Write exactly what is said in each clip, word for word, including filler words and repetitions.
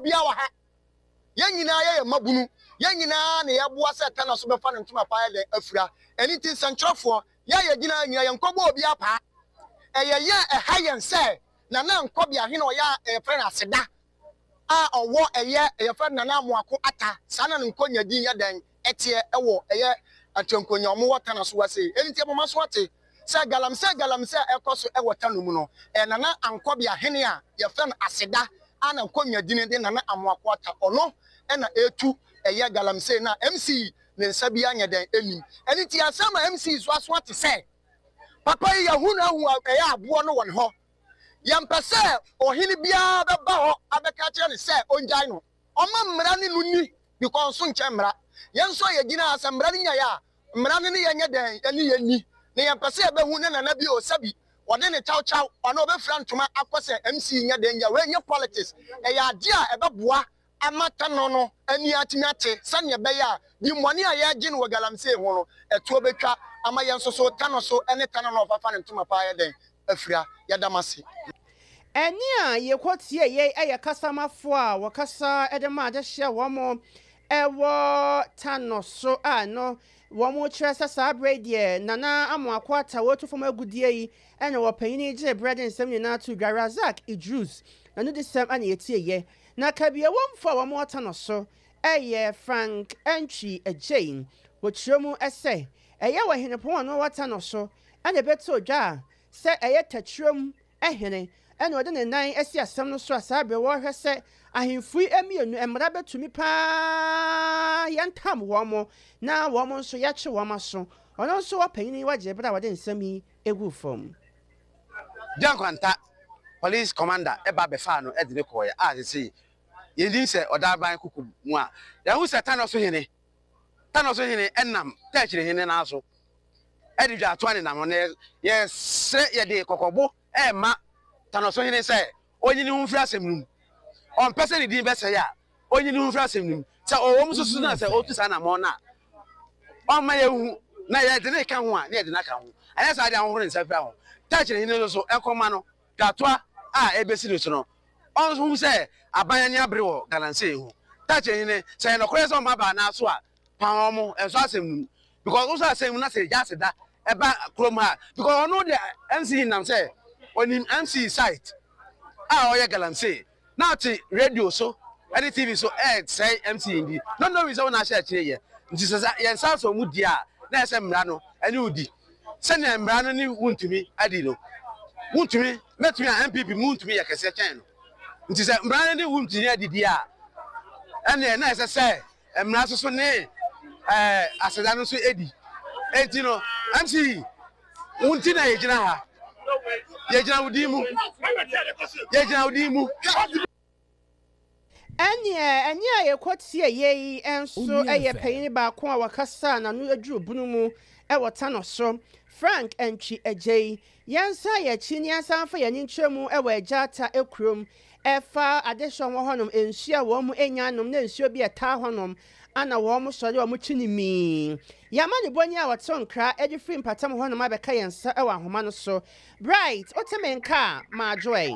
obia wa ha ye nyina ye mabunu ye nyina na ye boa se ta na so be fa ne ntuma pa ye afura anything centralfo ye ye nyina nyina ye nkobo obia pa eye ye e ha ye nse na na nkobia he na oya e friend aseda a owo eye eye friend na na amoako ata sana ne nkonya din ya dan etie ewo eye atwankonya omo wota na so wase anything mama so wate se galamse galamse ekoso ewota no mu no e na na ankobia hene a ye friend aseda ana nkonya din de na na amoako ata ono e na etu eye galamse na M C ne nsa bia nya dan enim anything asama M C so aso ate se papa yi hu na hu eye abo no won ho yampese ohini bia beba ho abeka kire ne se onjai no oma mmra ne nuni because so nche mmra yenso ye gina asa mmra ne nya ya mmra ne ye nya den ene ye ni ne yampese ebe hu ne nana bi o sabi wode ne chaw chaw ona obefra ntoma akose M C nya den nya we nya politics e ya ade a ebeboa amata no no ani atimi ate sane be ya di moni a ye gin wo galamse hu no eto betwa ama yenso so tano so ene tano no fafa ne ntoma pa ye den afira ya damase eni a ye kwotie ye eye kasamafo a wakasa edema ade hye womo ewo tano so a no womo kyeresa sabre de nana amoakwata wotufom agudie yi ene wo panyini je bread nsem ni na to Garazak Idrus na no desem ana yetie ye na kabie womfo womo tano so eye Frank Entry Jane wo kyeremu ese eye wo henepon no watano so ene beto dwa se eye tachrum ehene ene ode ne nan esi asem no so asabe wo hwe se ahemfui emienu emra betumi pa yantam wo mo na wo mo nso yache wo ma so ono nso wapanyini waje bra wode nsami egu fom Jankwanta police commander eba befa no edine koye a se yedin se odaban kuku mu a ya hu se tano so hene tano so hene enam ta kire hene na so edi dwa to ane nam no ye se ye de kokobo e ma tano so hene se onyini hu mfra asem num on pese ni din be se ya onyini hu mfra asem num se o wo mususu na se o tu sa na mo na on ma ye hu na ye de ne ka hu a na ye de na ka hu aya sa de ahoro nsa fra ho ta kire hene so ekoma no dwa a ebesi ni so no on hu se aban ni abre wo galanse hu ta kire hene se no kore so ma ba na so a pa omo enso asem num because also asem na se ja se da eba kroma because ono de M C nam say onim M C site ah oye galamse na ti radio so any T V so eh say M C indi no no we say na share kire ye nti se ye sa so mu di a na se mra no ani udi se na mra no ni wuntumi adi no wuntumi metumi a M P P wuntumi ye kese chen no nti se mra no ni wuntumi adi di a ene na se se mra so so ne eh aseda no so edi enti no M C wunti na yegina ha yegina udimu yegina udimu anye anye ayekwotie ye enso eye panyini ba ko a wakasa na no aduru bunu mu e wota no so Frank Entry Ejei yansa ye chini asanfa ye ntremu e wa ajata ekrom efa adehon wo honom enhia wo mu enyanom na enhio bi eta honom ana wo mu sori wo mu chinimi yamani boni a waton kra edi free mpatam honom abeka yensa e wa ahoma no so bright otemenka ma joy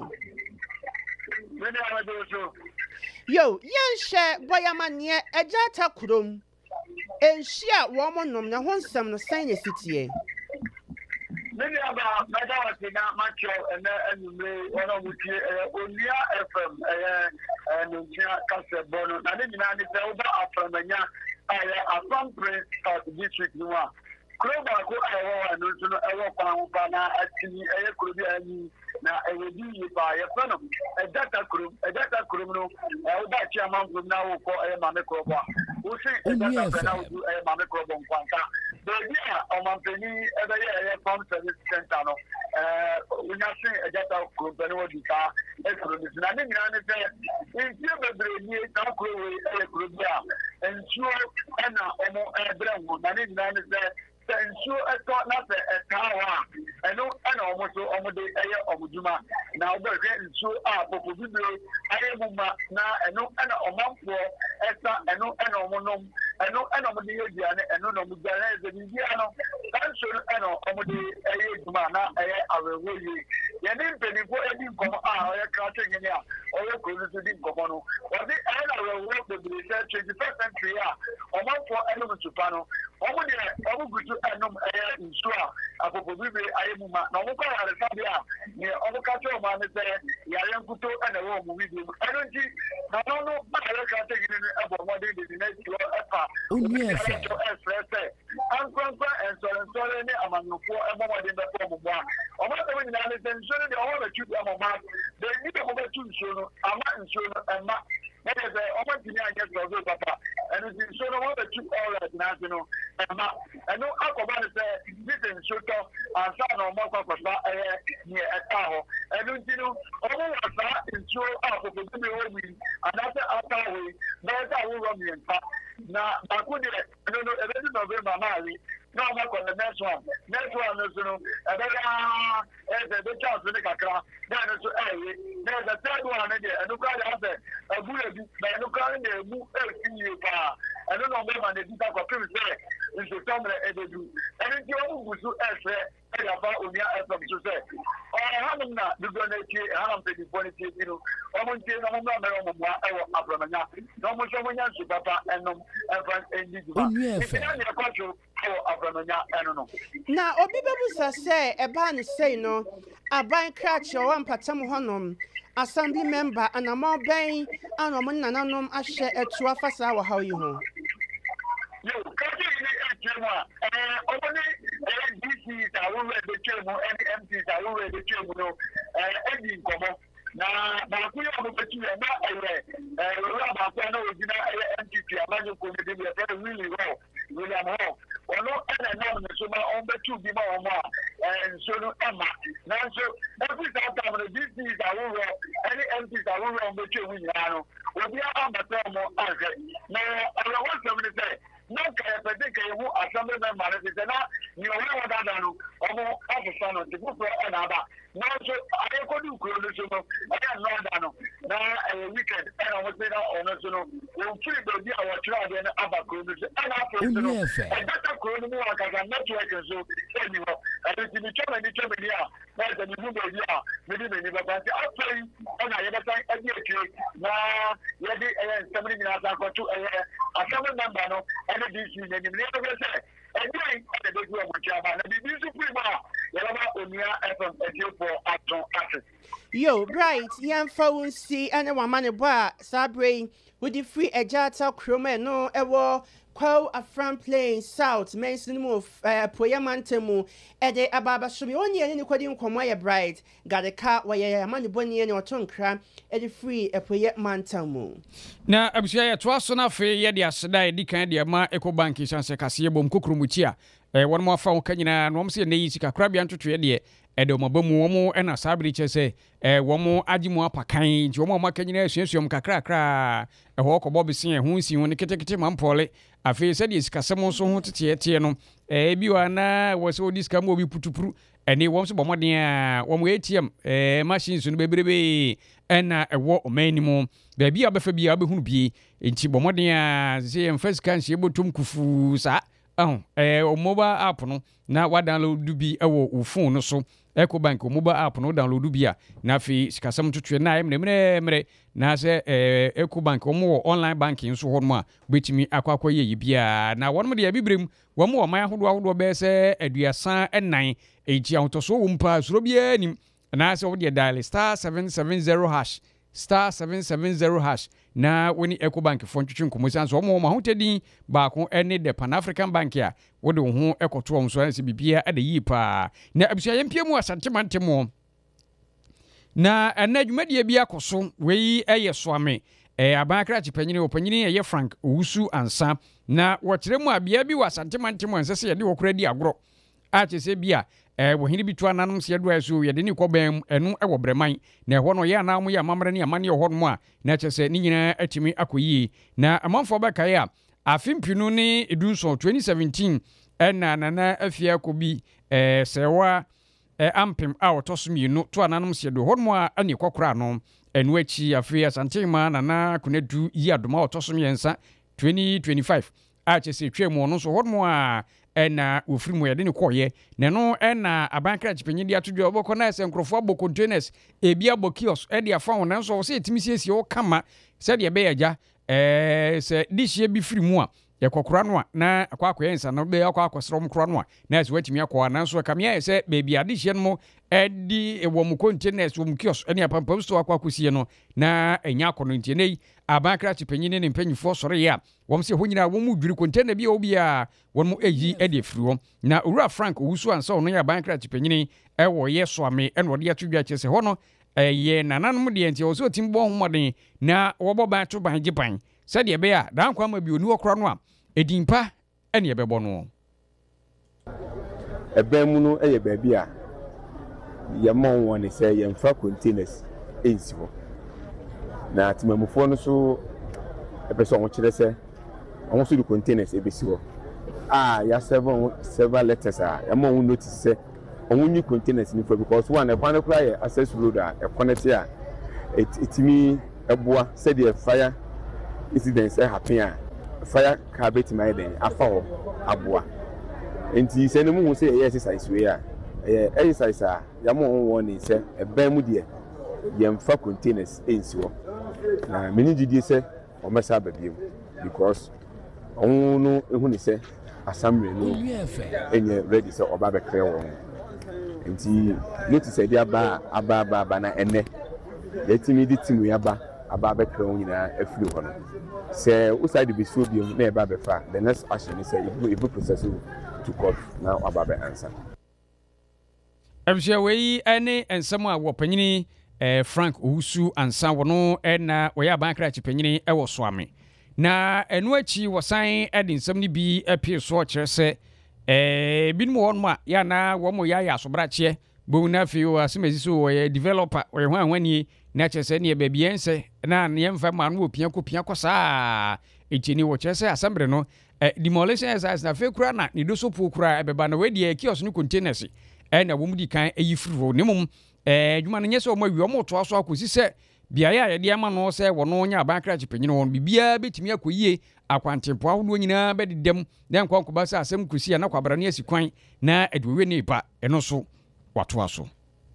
yo yenhye boyamane ajata krom enhia wo mu nom na ho nsam no san ne sitie Many about Madawasina, Macho, and Anime, one of which Onia F M, and Castle Bono, and then I over from Mania, a from Prince of the district. Kroba ko ayo anu no ewo pan pa na atini eye krobi ani na ewe di ba ye fano e data krom e data krom no e o da chi amam krom na wo ko e ma me kroba wo si e data na wo e ma me kroba nkwanta de dia o man peni e be ye farm service center no eh unya si e data krom pe no di ka e krobi na ni na ne se e ti bebre ni ta krowe e krobi a ensuo e na omo e bre wo na ni na ne se ensuo eto na se etawa eno ana omoso omode eye omuduma na obere ensuo a popo bibio aye muma na eno ana omampo esa eno ana omonom eno ana omode yedia na eno no mudana eze bibia no ensuo ana omode eye duma na eye awewo yi ye ni mpenifo edi nkomo a oye krache nyene a oye kozu di nkomo no odi bebree sɛ twenty-first century a ɔmanfoɔ ɛnom nsupa no ɔmo deɛ ɔmo gutu ɛnom ɛyɛ nsuo a apopobibire ayɛ mu ma na ɔmo kɔ yaresabea a neɛ ɔmo ka kyerɛ ɔmo ano sɛ yare nkuto ɛna ɛwɔ ɔmo video mu ɛno nti na no no ayɛ kategori no ɛbɔ ɔmɔden de ne nsuo ɛfa ɔmo ɛfrɛ sɛ ankorankora nsɔrensɔre ne amanyofoɔ ɛbɔ ɔmɔden bɛfɔ ɔmo mu a ɔmo asɛm nyinaa ne sɛ nsuo no deɛ ɔmo bɛtu bi ama ɔmo a bɛni bɛ ɔmo bɛtu nsuo no ama nsuo no ɛma ɛyɛ sɛ ɔmo ntumi anyɛ sɔrɔ papa ɛno nti nsuo no ɔmo bɛtu ɔrɛd n'ase no ɛma ɛno akɔba ne sɛ bi sɛ nsuo tɔ ansa na ɔmo akɔ akɔsa ɛyɛ neɛ ɛka hɔ ɛno nti no ɔmo wɔ saa nsuo a kokodu bi wɔ mu yi anaasɛ ata hɔ yi bɛyɛ sɛ aworɔ mmiɛnsa na baako deɛ ɛno no ɛbɛdi nɔvemba maari na ɔmo akɔ the next one next one no so no ɛbɛyɛ ɛyɛ sɛ ɛbɛtwa nso ne kakra na ɛno nso ɛyɛ na ɛsɛ third one no deɛ ɛno koraa deɛ asɛ ɛbu ebi na ɛno koraa no deɛ emu ɛsi yie paa ɛno na ɔmo ɛma n'edi ta kɔpem sɛ nsotɔmrɛ ɛbɛdu ɛno nti ɔmo gu so ɛsrɛ ɛde afa onua ɛfɛm so sɛ ɔhanom na dodoɔ no atie ɛhanam sɛ difoɔ no tie ti no ɔmo ntie na ɔmo mmra mmerɛ ɔmo mmoa ɛwɔ abrɔmanya na ɔmo nso ɔmo nya nsu papa ɛnom ɛmfa ɛndi dwuma nti na neɛ kɔtwo ɛwɔ abrɔmanya ɛno no na obi bɛbusa sɛ ɛbaa ne sei no aban krakyɛ ɔwɔ mpatam hɔnom assembly member anamɔ bɛn ana ɔmo nananom ahyɛ atu afa saa wɔ haw yi ho yo kaje ni ekyem a eh obone eh D C ta wo we de kyem any M P ta wo we de kyem no eh edi nkomo na ba ku yo mo betu ya na eh eh ro ba ko na ogina eh M P amaju ko ni de ya really well William Ho ono ana na no so ma on betu bi ma o ma eh so no ema na so every time the D C ta wo we any M P ta wo we on betu wi ya no obi a ambata mo ahwe na ala wo so me say no kaya pete kaya hu assembly member ne se na ni o wa da da no omo afisa no ti fu e na ba na so aye ko du kuro no so no aye no da no na eh weekend e na wo se na ono so no o free do bi a wo tira de na aba kuro no so e na afro so no e data kuro no mu aka ga network so e ni ho e ti ni chama ni chama ni a na de ni mu do bi a me di me ni ba ba ti afei e na ye ba tan e di ekire na ye di e assembly ni na sa ko tu e assembly member no D C ne ni ne be say ẹgbẹ́ ìpàdé gbogbo ọmọ tí a bá nàbí bí supreme a yàrá bá òmìnira fm ẹ̀dí fọ àtún àti. Yo, Bright, yẹnfa wo nsi ẹni wàá ma ne bọ a sábẹ wòdi free ẹja ata kurom ẹ no ẹwọ Kwao Afram Plain South mẹnsin mu ẹpọyẹ mantẹ mu ẹdẹ ababasomi wọn yẹn ni kọdi nkọmọ yẹ Bright gadeka wọyẹ ama ne bọ ni yẹn ni ọtọ nkra ẹdi free ẹpọyẹ mantẹ mu. Na abusua yɛ toa so na afei yɛ de aseda yɛ di kan de ama Eco Bank sanse kaseɛ bom kokromuti a eh wɔn mo afa wo kanyina na wɔn se ne yi sika krabia ntoto yɛ de ɛde wɔn ba mu wɔn ɛna sabiri kyɛ sɛ eh wɔn agye mu apakan nti wɔn a kanyina asuasuam kakrakra ɛhɔ kɔbɔ bese ɛho nsi ho ne ketekete mampɔle afei sɛ de sika sɛm nso ho tete yɛte no eh bi wa na wɔ sɛ odi sika mu obi putupuru ɛne wɔn so bɔ mɔden a wɔn A T M eh machines no bebrebe ɛna ɛwɔ ɔman ni mu baabi a bɛfa bi a bɛhunu bi nti bɔ mɔden a sɛ yɛn first kan sie bɔtum kufu saa ɛho eh o mobile app no na wa download bi ɛwɔ wo phone no so Eco Bank o mobile app no download bi a na afei sikasɛm tutu na ayɛ mmerɛ mmerɛ na sɛ eh Eco Bank o mo online banking so hɔ no a betimi akɔ akɔ yɛ yibia na wɔn mo de abibrem wɔn mo ɔman ahodoɔ ahodoɔ bɛɛ sɛ aduasa ɛnan enti ahotoso wo mpa suro bia nim na sɛ wo de dial star seven seven zero hash star seven seven zero hash na woni Eco Bank fo ntwetwe nkomo san so mo mo ahotedi baako ene the Pan African Bank a wo de wo ho ekoto om so anse bibia ade yi pa na abusua yempie mu asantemantem mo na anadwumadie bia koso wei eye soame eh abankra chipanyini opanyini eye Frank Owusu ansa na wokyere mu abia bi wasantemantem anse se yede wokora di agro a chese bia eh wo hini bitu ananom se do aso yede ni kobam enu e wo breman na ho no ye anam ye amamre ne amane ho no a na chese ni nyina atimi akoyi na amanfo ba kai a afimpinu ni edunso twenty seventeen ena nana afia kobi eh sewa eh ampem a otosomienu to ananom se do ho no a ane kokora no enu achi afia asantema nana kunedu yi adoma otosomiensa twenty twenty-five a chese twemu no so ho no a ena ofiri mu yede ne koye ne no ena abankra chipenyi dia to dwa oboko na ese nkrofo abo containers ebia bokios e dia fa wona so se etimi siesie o kama se de be yaja eh se dishie bi firi mu a yɛkɔkora no a na akɔ akɔyɛ nsa no bɛ akɔ akɔsrɛ mu kora no a na ɛsɛ watumi akɔ a nanso kamea yɛ sɛ baabi adehyeɛ no mo ɛdi wɔ mu containers wɔ mu kios ɛne apampam so akɔ akɔsie no na ɛnya akɔ no ntie nei aban krakye panyin ne mpanyinfoɔ sɔreyɛ a wɔm sɛ hɔ nyinaa wɔn mu dwiri container bi a obi a wɔn mu ayi ɛde afiri hɔ na owura Frank owusu ansa ɔno yɛ aban krakye panyin ɛwɔ yɛ soame ɛna ɔde ato dwa kyerɛ sɛ hɔ no ɛyɛ nananom deɛ nti ɔsɛ otim bɔ homɔden na wɔbɔ ban to ban gye ban sɛdeɛ ɛbɛyɛ a dankwa ma bi oni hɔ kora no a edimpa ɛne ɛbɛbɔ no ɛbɛn mu no ɛyɛ baabi a yɛmɔ wɔn ne sɛ yɛmfa containers ɛnsi hɔ na temamufoɔ no so ɛpɛ sɛ ɔmo kyerɛ sɛ ɔmo so de containers ɛbɛsi hɔ a yɛasɛbɔ several letters a yɛmɔ wɔn notice sɛ ɔmo nyi containers no fɔ because one ɛkwan no koraa yɛ access road a ɛkɔnɛte a ɛtumi ɛboa sɛdeɛ fire incidents ɛhappen a fire car betimi ayɛ den afa hɔ aboa nti sɛ ne mu hu sɛ ɛyɛ exercise wei a ɛyɛ exercise a yɛma wɔn wɔn ne sɛ ɛbɛn mu deɛ yɛmfa containers ɛnsi hɔ na meni gyidie sɛ ɔmɛsa aba biom because ɔmo no ehu ne sɛ asamble no ɛnyɛ ready sɛ ɔba bɛkrɛ wɔn nti notice ɛde aba aba aba aba na ɛnɛ yɛtumi de timu yaba aba bɛkrɛ wɔn nyinaa afiri hɔ no sɛ usai de bɛsuo biom na ɛba bɛfa the next action is sɛ ebu ebu process to court na aba bɛ answer. Abusua wei ɛne nsɛm a wɔpanyini eh, Frank Owusu ansa wɔno ɛna wɔyɛ aban krakye panyini ɛwɔ soame na ɛno akyi wɔsan ɛde nsɛm no bi apie so kyerɛ sɛ eh, binom wɔ nom a yɛana wɔn mo yɛayɛ asobrakyeɛ bo na afei wɔ asɛmasi so wɔyɛ developer wɔyɛ ho ahwani na kyerɛ sɛ neɛ baabi yɛnsɛ na yɛmfa ma no wɔ pia kɔ pia kɔ saa ɛkyini wɔkyerɛ sɛ asɛmbre no eh, demolition exercise na afei kora na ne do so po kora ɛbɛba na wɔadiɛ kios no containers ɛna wɔn di kan ayi firi hɔ ne mom ɛɛ adwuma no nyɛ sɛ wɔn awie wɔn toa so akɔsi sɛ beaeɛ a yɛde ama no sɛ wɔn nyɛ aban krakye panyin wɔn biribiara bɛtumi akɔ yie akwantempo ahodoɔ nyinaa bɛdedam na nkɔ nkɔba sɛ asɛm kɔsi a na kwabra ne asi kwan na aduwe ne ba ɛno so watoa so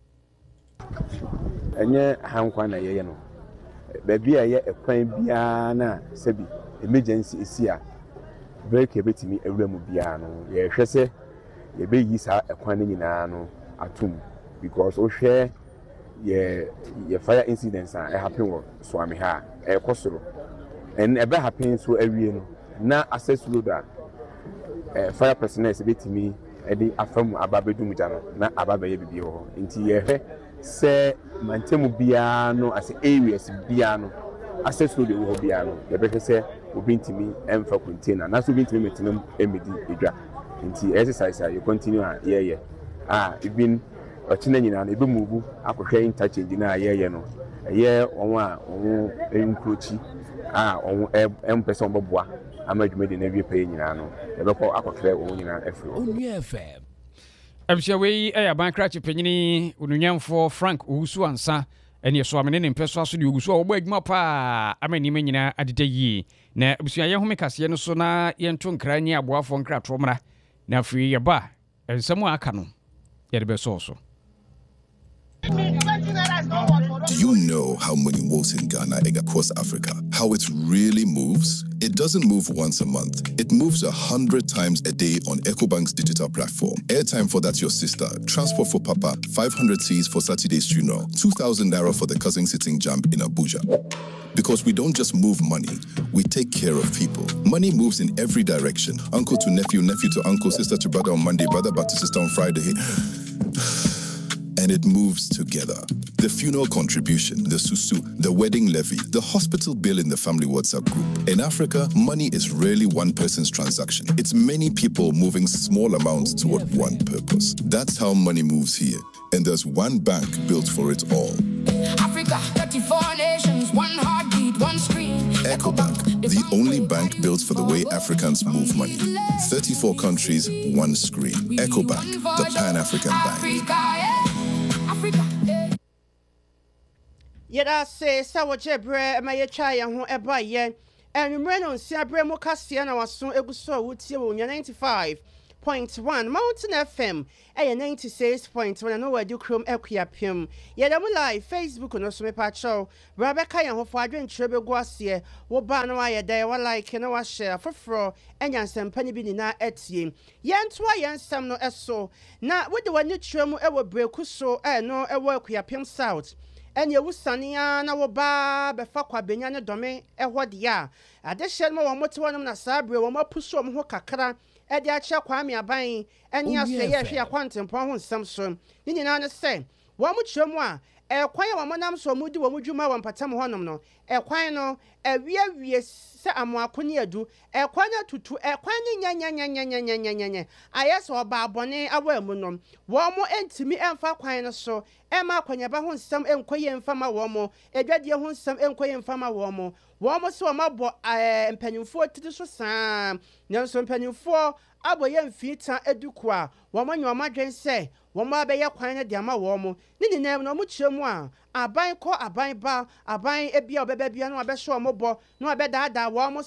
ɛnyɛ hankwan na yɛyɛ no baabi a ɛyɛ ɛkwan biara na sɛbi emergency esi a break ebɛtumi awura mu biara no yɛhwɛ sɛ yɛbɛyi saa ɛkwan no nyinaa no atom because wohwɛ yɛ yɛ fire incidents a ɛhappen wɔ soame ha a ɛkɔ soro ɛn ɛbɛ happen so awie no na access road a ɛ fire personnel ɛbɛtumi ɛde afamu aba bɛdum gya no na aba bɛyɛ bibi wɔ hɔ nti yɛhwɛ sɛ mantemu biara no as areas biara no access road wɔ hɔ biara no yɛbɛhwɛ sɛ obi ntumi ɛmfa container na so obi ntumi mɛtena ɛmɛdi edwa nti exercise a you continue a yɛyɛ a even ɔkyena nyinaa no ebe move akɔhwɛ interchange na yɛyɛ no ɛyɛ wɔn a wɔn nkurokyi a wɔn ɛmpɛ sɛ wɔn bɛboa ama dwumadi na wie pɛ nyinaa no yɛbɛkɔ akɔhwɛ wɔn nyinaa afiri hɔ. Abusua wei ɛyɛ aban krakye panyini onunyamfoɔ Frank Owusu ansa ɛne so amene ne mpɛ so aso de ogusu a wɔbɔ adwuma paa ama nneɛma nyinaa adeda yie na abusua yɛn home kaseɛ no so na yɛnto nkra nye aboafoɔ nkratoɔ mmra na afei yɛba nsɛm a aka no yɛde bɛsɔɔ so. Do you know how money moves in Ghana and across Africa? How it really moves? It doesn't move once a month. It moves a hundred times a day on EcoBank's digital platform. Airtime for that your sister, transport for papa, five hundred C's for Saturday's funeral, two thousand naira for the cousin sitting jump in Abuja. Because we don't just move money, we take care of people. Money moves in every direction. Uncle to nephew, nephew to uncle, sister to brother on Monday, brother back to sister on Friday. And it moves together. The funeral contribution, the susu, the wedding levy, the hospital bill in the family WhatsApp group. In Africa, money is rarely one person's transaction. It's many people moving small amounts toward one purpose. That's how money moves here. And there's one bank built for it all. Africa, thirty-four nations, one heartbeat, one screen. EcoBank, the only bank built for the way Africans move money. thirty-four countries, one screen. EcoBank, the Pan-African Bank. Yeda say sawo jebre ma ye twa ye ho eba ye enwumre no nsia bre mo kase na waso eguso wutie wo ninety-five point one Mountain F M ɛyɛ ninety-six point one no wadi krom Akuapem yɛda mu live Facebook no so me pacho Rebecca yɛn ho fo adwenkyerɛ begu aseɛ wo ba no ayɛ da wa like na wa share foforo enya nsɛmpa ne bi ni na etie yɛntoa yɛnsɛm no ɛso na wode wani kyerɛ mu ɛwɔ breku so ɛno ɛwɔ Akuapem South ɛne ewusania na wo ba befa kwabenya ne dɔme ɛhɔ de a adehye no wɔ mote wɔnom na sabre wɔ mapuso wɔn ho kakra ɛde akyɛ Kwame Aban ɛne asɛ yɛ hwe akwantempɔn ho nsɛm so ne nyinaa ne sɛ wɔn mo kyerɛ mu a ɛkwan a wɔn nam so wɔn di wɔn dwuma wɔ mpatam hɔnom no ɛkwan no ɛwiewie sɛ amoako ne adu ɛkwan no tutu ɛkwan ne nyanyanyanyanyanyanyanya ayɛ sɛ ɔba abɔne awɔ mu no wɔn mo ntumi ɛmfa kwan no so ɛma akwanyaba ho nsɛm ɛnkɔ yɛ mfama wɔn mo edwadie ho nsɛm ɛnkɔ yɛ mfama wɔn mo wɔn mo sɛ wɔn abɔ ɛɛ mpanyinfoɔ titi so saa nanso mpanyinfoɔ abɔ yɛ mfita eduku a wɔn mo nyɛ wɔn adwen sɛ wɔn mo abɛyɛ kwan no de ama wɔn mo ne nyinaa no wɔn kyerɛ mu a aban kɔ aban ba aban ebia ɔbɛbɛ bia no abɛhyɛ wɔn bɔ no abɛdaadaa wɔn mo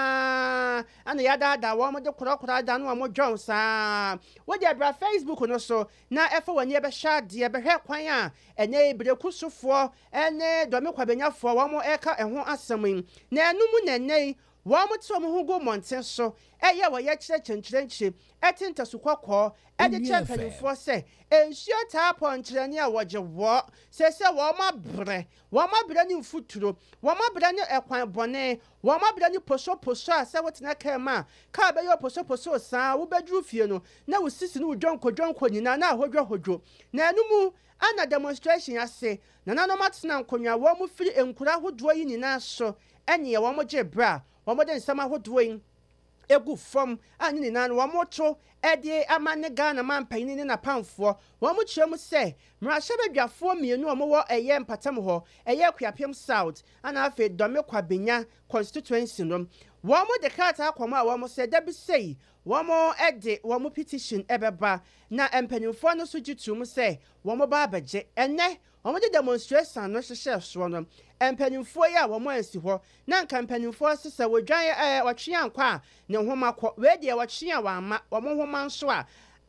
saa ana yɛdaadaa wɔn mo de korakora da no wɔn mo dwɔn saa wɔde abira Facebook no so na ɛfa wɔn ani ɛbɛhyɛ adeɛ bɛhwɛ kwan a ɛnɛ breku sofoɔ ɛne dɔme kwabenyafoɔ wɔn mo ɛka ɛho asɛm yi na ɛnum na ɛnɛ yi wɔn mo te wɔn ho gu mmɔnten so ɛyɛ wɔyɛ kyerɛ kyerɛnkyerɛnkyerɛ ɛte ntasukɔkɔɔ ɛde kyerɛ mpanyinfoɔ sɛ nsuo taa pɔnkyerɛni a wɔgye wɔ sɛ sɛ wɔn abrɛ wɔn abrɛ ne mfuturo wɔn abrɛ ne ɛkwan bɔne wɔn abrɛ ne posoposo a sɛ wɔtena kaa mu a kaa bɛyɛ posoposo saa wobɛduru fie no na wosisi ne wodwonko dwonko nyinaa na ahodwo hodwo na ɛnumu ana demonstration ase na nanom atena nkonnwa wɔn mo firi nkura ahodoɔ yi nyinaa so ɛne wɔn mo gye bra wɔn mo de nsɛm ahodoɔ yi egu fam ani ni nan wɔn moto ɛde ama ne Ghana man panyin ne na pamfoɔ wɔn mo kyerɛ mu sɛ mmarahyɛ badwafoɔ mmienu wɔn wɔ ɛyɛ mpatam hɔ ɛyɛ Akuapem South ana afei dɔme kwabenya constituency no wɔn mo de krataa akɔm a wɔn mo sɛ dabi sei wɔn mo ɛde wɔn mo petition ɛbɛba na mpanyinfoɔ no so gye tum sɛ wɔn mo ba abɛgye ɛnɛ wɔn mo de demonstration no hyehyɛ soɔ no mpanyinfoɔ yi a wɔn mo ansi hɔ na nka mpanyinfoɔ sisa wɔdwan ɛɛ wɔtwe ankɔ a ne nhoma kɔ wei deɛ wɔtwe a wɔama wɔn nhoma nso a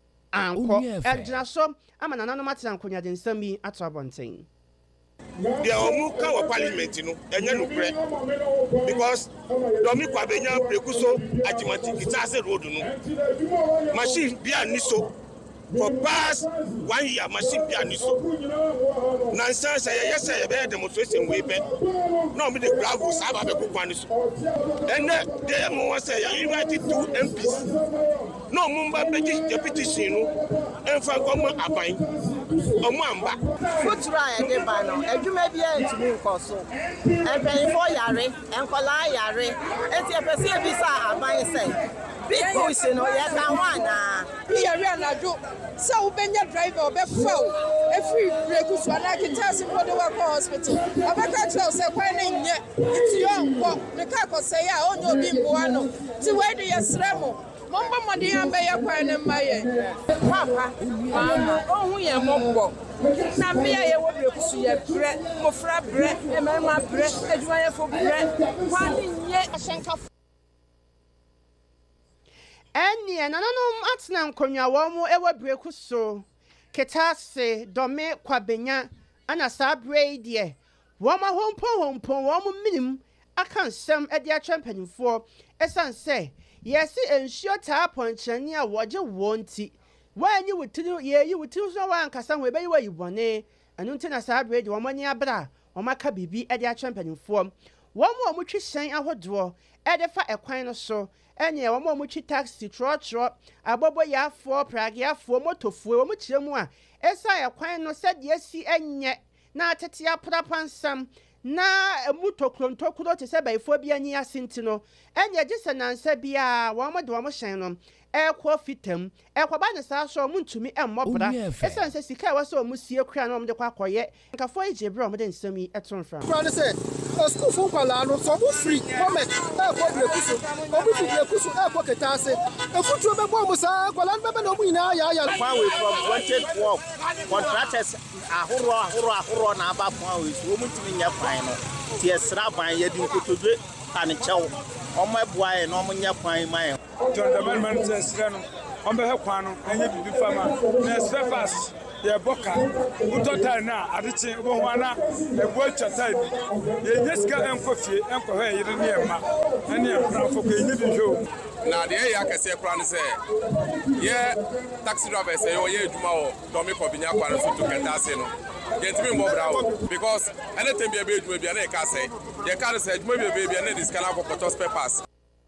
ankɔ ɛgyina so ama nananom atena nkonnwa de nsɛm yi ato abɔnten. They are moved our parliament, you know, and you know, because Domi Kwabenya Prekuso Ajimati, it's as a road, no machine be a niso for past one year, machine be a niso. Nonsense, yes, I have demonstration way back. No, me the gravel, Saba Bekuaniso. And they have more say, I invited two M Ps. No, Mumba petition, and from Goma Abai. Omamba Futura e de ba no adwuma bia ntumi nkɔ so empanyifo yare enkola yare enti epese bi sa aban sɛ big push no ye kan wa na yare anadwo sɛ wo benya driver obefa o efiri breku so na kitasi mo de work hospital obeka tell sɛ kwan ne nye ti yo nkɔ me ka kɔ sɛ ya onye obi mboa no ti we de yesrɛ mo Mamba madi ambe ya kwa ne maye papa ohun ye mobbo na me ye wo breku ye bre mofra bre e mema bre adwuma ye fo bre kwa ni nye ahyenka eni nananom atena nkonnwa wo mu ewo breku so ketase dɔme kwabenya ana sabre de wo ma hompo hompo wo mu minim aka nsɛm ade atwa mpanimfoɔ esan sɛ Yes, and sure tap on Chania, what you want it. When you would tell ye, you would tell so one Cassan where you want it, and until I celebrate one money abra, or my cabibi at their champion form. One more which is saying our draw, edify a coin or so, and yeah, one more which taxi trot trot, a bobo ya for Prague ya for motor for much more. As I a coin no said yes, see, and yet, now tatia put up on some. Na muto klonto kudo te se ba ifobia ni asintino enye gise na nsa bia wo mo de wo mo hyen no ekwo fitam ekwo ba ne sa so mo ntumi emmobra esan se sika wa so mo sie kura na mo de kwa koye nkafo eje bra mo de nsam yi eton fra kura ne se o school fun kwala no so mo free comment ekwo breku so obi fi breku so ekwo ketase efutuo be bo mo sa kwala no be na mo nyina ya ya far away from wanted work contractors ahoro ahoro ahoro na aba fun away so mo ntumi nya kwan no tie sra ban ya di nkotodwe ane chew omo ebuae no mo nya kwan man John the man says on be kwan no enye bibi fama na spare parts ye boka uto tai na adichi bo ho ana e bo atwa tai ye nyeska enko fie enko ha yire ne ema ene e prafo ko enye bi hwo na de ya kase kura ne se ye taxi driver say o ye eduma o Domi Kwabinya kwara so to kenta ase no get me mo brawo because anything be be eduma bia na e ka say ye ka say eduma be be na this kala ko photo spare parts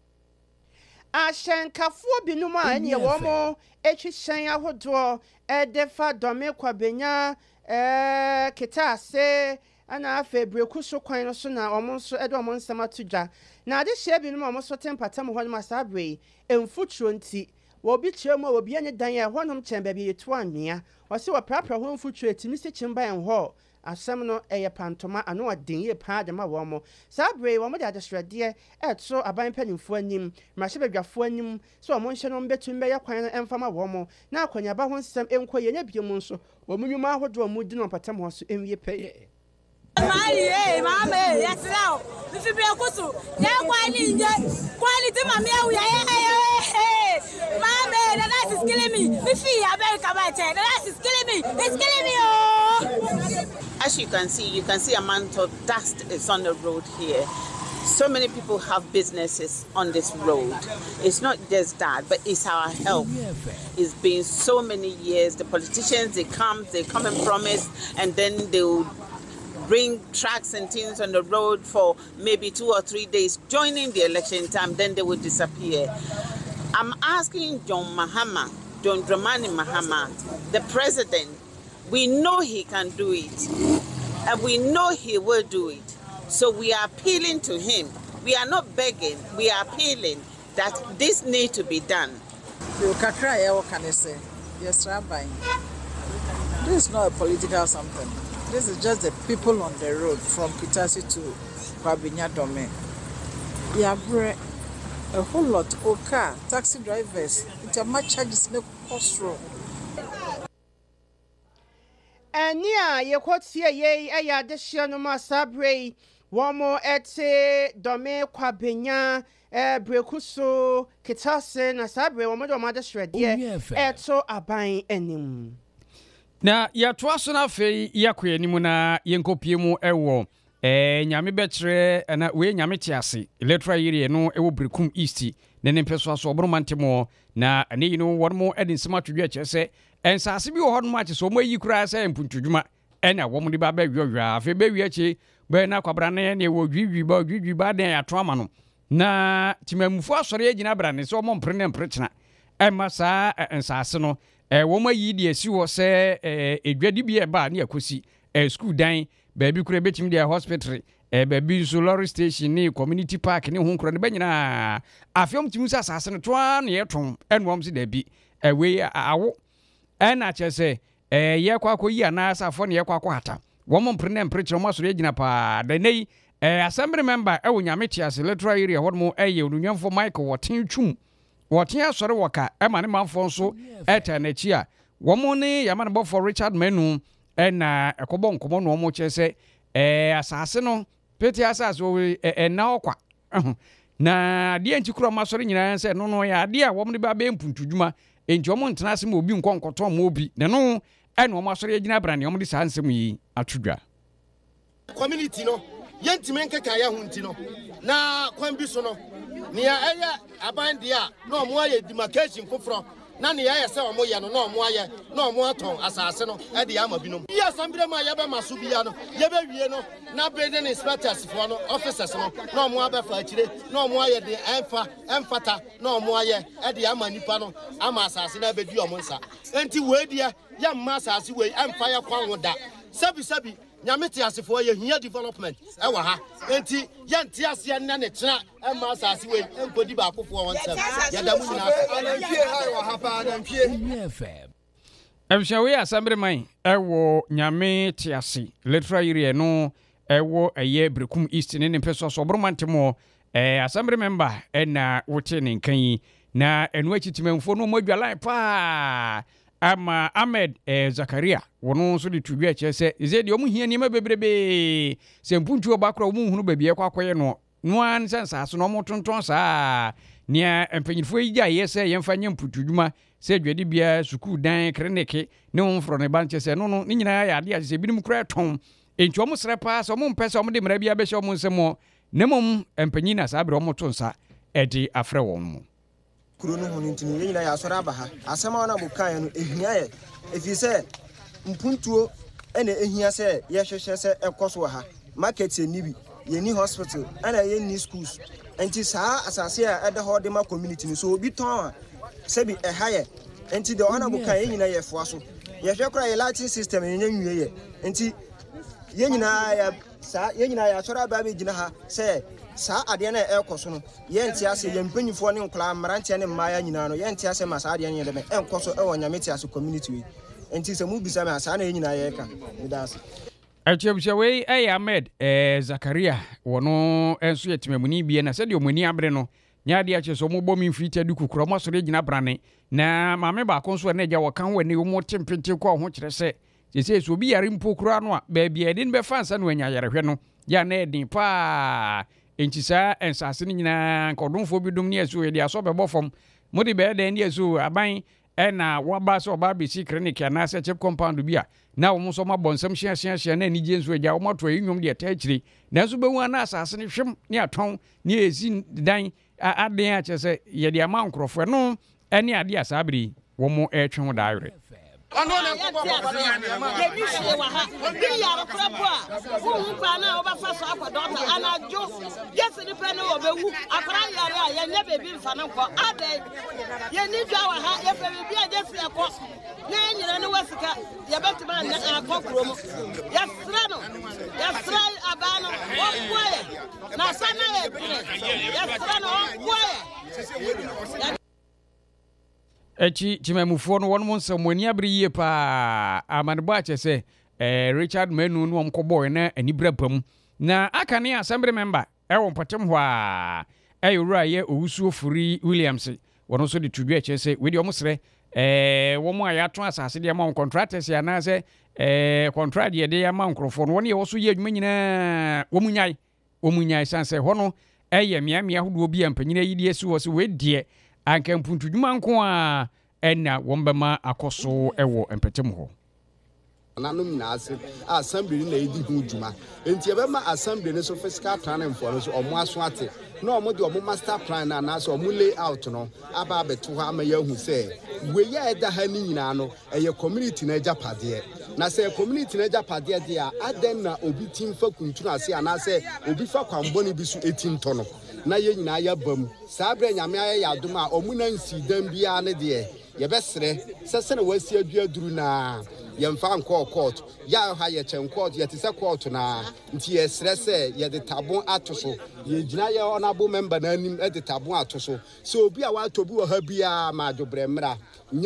Ashenkafuo binum a ene wo mo etwihyen ahodo e defa Domi Kwabenya eh kitase ana afa breku so kwan no so na omo so e do omo nsema tudwa na ade hye binum omo so tempatam ho no masabre emfutro nti wo bi kire mo wo bi anye dan ya honom chemba bi yetu anwea wo se wo prapra ho emfutro etimi se chimba en ho asem no eye pantoma ano aden ye pa de ma wo mo sabre wo mo de adesrede e to aban panimfo anim mrahye badwafo anim so wo mo nhye no mbetum be ye kwan no emfama wo mo na akonya ba ho nsem enkoye nya biem nso wo munwuma ahodo mo di no patam ho so enwie peye Mali eh mama yes now if you be akusu ya kwani nje quality mama ya ya mama that is killing me if you America by ten that is killing me it's killing me oh. As you can see, you can see a amount of dust is on the road here. So many people have businesses on this road. It's not just that, but it's our health. It's been so many years. The politicians, they come, they come and promise, and then they will bring trucks and things on the road for maybe two or three days, joining the election time, then they will disappear. I'm asking John Mahama, John Dramani Mahama, the president, we know he can do it, and we know he will do it. So we are appealing to him. We are not begging, we are appealing that this needs to be done. What can I say? Yes, Rabbi. This is not a political something. This is just the people on the road from Kitasi to Kwabinya Dome. Yeah, a whole lot of car, taxi drivers, it's a much charges no cost road. And yeah, you quote here, ye, a ya deshano masabre, womo ete, Domi Kwabenya, eh, Brekuso, Kitase, na sabre, womo do mother shred, ye, eto abain enim. Na ya twaso na fe yakwe animu na yenkopie mu ewo eh nyame betre na we nyame tiase electoral area no ewo Brekum East ne ne peso aso obromantemo na ne yino wonmo edin sema twedwa kyese ensase bi wo hodmo ache so mo yi kura se mpuntudwuma ena wo mo de ba ba wiwa afi be wi ache be na kwabra ne ne wo dwidwi ba dwidwi ba den ato ama no na timamufu asore agina bra ne so mo mpre ne mprechena emma sa ensase no eh wo ma yi de asi wo se eh edwadi bi e ba na yakosi eh school dan baabi kura betimi de hospital eh baabi so lorry station ni community park ni ho kura ne banyina afiom timu sa asase no toa na yeton enwom se da bi eh we awo eh na chese eh ye kwa ko yi ana asafo na ye kwa ko hata wo mo mpre ne mpre mo asore agina pa da nei eh assembly member e wo nyame tiase electoral area ho mo eh ye onunwamfo Michael Woten twum Woten asore woka e ma ne manfo nso eta na chi a wo mo ne ya ma ne bofo Richard Menu e na ekobo nkomo no mo chese eh asase no peti asase wo e na okwa na de anti kuro masore nyina se no no ya de a wo mo ne ba be mpuntudwuma enti wo mo ntena ase ma obi nkonkoto ma obi ne no e no masore agina brane wo mo de sa nsem yi atudwa community no yentime nkeka ya hunti no na kwambi so no nia eya abandia no mo aye demarcation foforo na nia ya se omo ye no no mo aye no mo aton asase no e de ama binom ya sambire ma ya be maso bia no ye be wie no na building inspectors for no officers no no mo abefa akire no mo aye de emfa emfata no mo aye e de ama nipa no ama asase na bedu omo nsa enti we dia ya ma asase we emfa ya kwan woda sabi sabi nyamete asefo ye hia development e wa ha enti ye nti ase na ne tena e ma asase we empodi ba akofo won sem ya da mu na ananfie ha wa ha pa ananfie F M Emshawe assembly man e wo nyame tiase electoral area no e wo eye Brekum East ne ne peso so obromantemo eh assembly member e na wote ne nkan na enu achitimemfo no mo adwala pa ama Ahmed eh, Zakaria wono so de tudwa chese ize de omu hia ni ma bebrebe se mpuntu obakra omu hunu babie kwa koye no no an sensa so no mo tonton sa nia empanyinfo yi ya yese yemfa nya mputudwuma se dwade bia sukuu dan kreneke ne wo mfro ne banche se no no ni nyina ya ade ase binim kura ton enti omo sere pa so omo mpese omo de mra bia be hye omo nsemo ne mom empanyina sa abre omo to nsa edi afre won mo kuro no ho ntini nyina ya asore abaha asema na bukan no ehia ye efi se mpuntuo ene ehia se ye hwehwe se ekoso ha market ni bi ye ni hospital ana ye ni schools enti saa asase a ede ho de ma community ni so obi ton se bi eha ye enti de ona bukan ye nyina ye foa so ye hwe kra ye lighting system ye nwie ye enti ye nyina ya saa ye nyina ya asore aba be gina ha se saa ade na ekoso no ye ntia se ye mpanyifo ne nkla mmarante ne mmaya nyina no ye ntia se ma saa ade ne de me enkoso e wonyame tia so community we enti se mu bisa me saa na ye nyina ye ka midase Achebusha we ay Ahmed eh Zakaria wono enso yetimamuni bie na sede omani abre no nya de ache so mo bom mfiti aduku kro mo so de gina brane na maame ba konso na eja wokan wani wo tempente ko ho kire se sese so bi yare mpo kro ano ba bia de be fansa no anya yare hwe no ya na edin pa enchisa ensase ni nyina kodonfo bi dum ne aso ye de aso be bofom mo de be de ne aso aban ena waba so ba be si clinic na se chip compound bia na wo so ma bonsam hia hia hia na ni je nso agya wo mato enwom de ta akiri na so be hu na asase ne hwem ne aton ne ezi dan aden a chese ye de ama nkrofo no ene ade asabri wo mo etwe ho da ayre ono ne ko ko ko ye bi hye wa ha bi ya ro krapo a wo hu pa na wo ba fa so akwa doctor anajo yes ni pe no wo be wu akra yare a ye nya be bi mfa no ko ade ye ni dwa wa ha ye fe bi a je se ko na nyina ne wasika ye betima na akokro mo ye sra no ye sra abano wo kwaye na sana ye ye sra no wo kwaye echi chimemufo no wonmo nsamoni abri yie pa amanbo achese eh Richard Menu no mkoboy na anibra pam na aka ne assembly member ewo mpatem ho a eyura ye owusuo furi Williams wono so de tudwe achese we de omsre eh wo mo ayato asase de ma contractors ya na se eh contract de de ma nkrofo no woni ye wo so ye adwuma nyina wo munyai wo munyai sanse hono eye mia mia hodo bi ampanyina yidi esi wo se we die anka mpuntudwuma nko a ena wombema akoso ewo empetem ho nanom nyina ase assembly na edi hu dwuma enti ebema assembly ne so fiscal plan for no so omo aso ate na omo de omo master plan na na so omo layout no aba abeto ha ama ya hu se we ya eda ha ni nyina no eye community na ejapade na se community na ejapade de a aden na obi timfa kuntuna ase ana se obi fa kwamboni bi so etinto no na ye nyina ya bam sabre nyame aye ya dum a omu na nsi dan bia ne de ye besre sese na wasi adu aduru na ye mfa nko court ya ha ye chen court ye tise court na nti ye sre se ye de tabon atoso ye gina ye honorable member na anim e de tabon atoso so obi a wa tobi wo ha bia ma dobre mra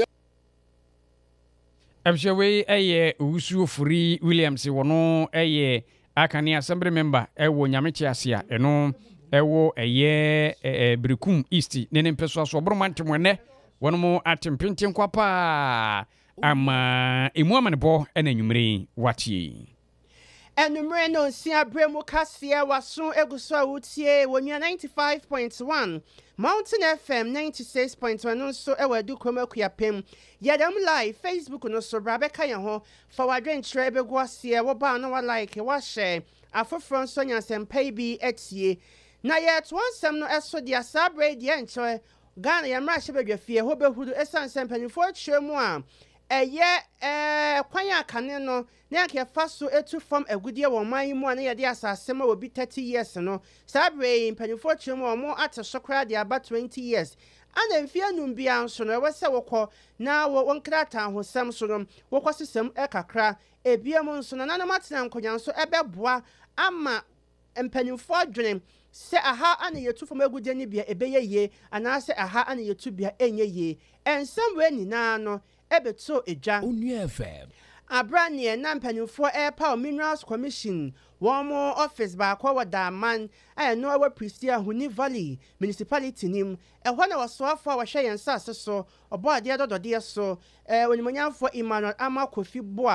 Abshawe eye usuo furi Williams wono eye akane assembly member ewo nyamechi asia eno ewo eye e Brekum East ne ne mpeso aso obromantemwene wono mo atempenten kwapa ama emu amanebo ena nwumre watie enumre no sia bremu kasia waso eguso awutie wonua ninety-five point one Mountain F M ninety-six point one no so ewa du koma kuapem yadam live Facebook no so brabeka ye ho fa wadwen kire begwo asia wo ba no wa like wa share afofro so nyansem bi etie na yet one sem no eso dia sabre dia enche Ghana yamra hye fie ho behudu esan sempanifo atwemu a eye eh kwan akane no na yake faso etu from agudie wo man mu na yede asase ma obi thirty years no sabre mpanifo atwemu omo ate sokra de aba twenty years ana mfie num bia nso no wese wokọ na wonkrata hosem so no wokosesem ekakra ebiem nso na nanam atena nkonya nso ebeboa ama mpanifo adwene se aha ana yetu fom agudie ni bia ebeye ye ana se aha ana yetu bia enye ye ensem we ni na no ebeto eja Onu F M abranie na mpanifo airpower minerals commission womo office ba kwa wada man aye no wa Prisia Huni Valley municipality nim ehwo na wasoafo wa hwe yensa aseso obo ade dodode so eh onimonyamfo Emmanuel Amakofi Boa